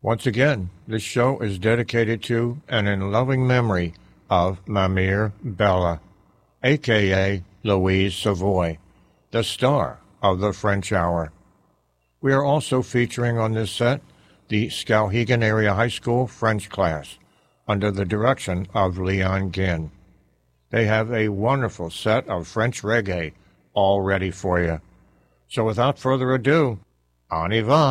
Once again, this show is dedicated to and in loving memory of Mamir Bella, a.k.a. Louise Savoy, the star of the French Hour. We are also featuring on this set the Skowhegan Area High School French class, under the direction of Leon Ginn. They have a wonderful set of French reggae all ready for you. So without further ado, on y va!